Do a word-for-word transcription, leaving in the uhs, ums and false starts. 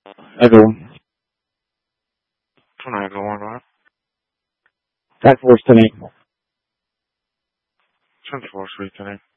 everyone. Van everyone, right? That force to me. Ten four, sweet,